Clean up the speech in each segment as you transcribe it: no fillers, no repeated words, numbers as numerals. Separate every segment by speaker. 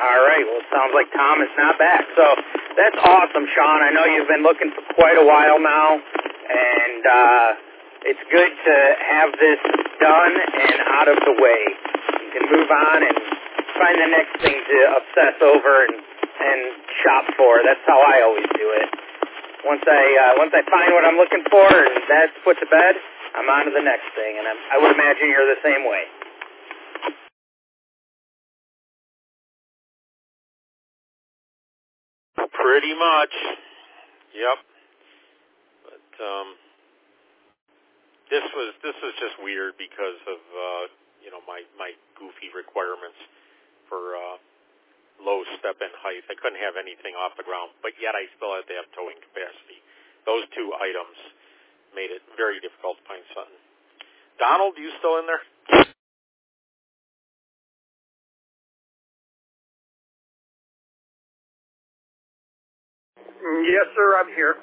Speaker 1: All right. Well, it sounds like Tom is not back. So that's awesome, Sean. I know you've been looking for quite a while now, and it's good to have this done and out of the way. You can move on and find the next thing to obsess over and shop for. That's how I always do it. Once I find what I'm looking for and that's put to bed, I'm on to the next thing, and I would imagine you're the same way.
Speaker 2: Pretty much. Yep. But this was just weird because of my goofy requirements for low step-in height. I couldn't have anything off the ground, but yet I still had to have towing capacity. Those two items made it very difficult to find something. Donald, you still in there?
Speaker 3: Yes, sir, I'm here.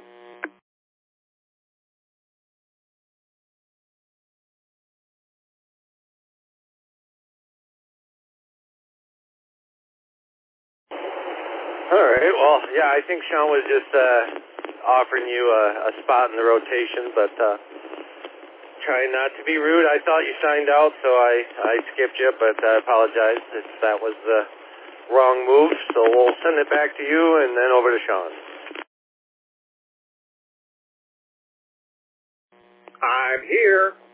Speaker 3: All right, well, yeah, I think Sean was just offering you a spot in the rotation, but trying not to be rude. I thought you signed out, so I skipped you, but I apologize if that was the wrong move, so we'll send it back to you and then over to Sean. I'm here.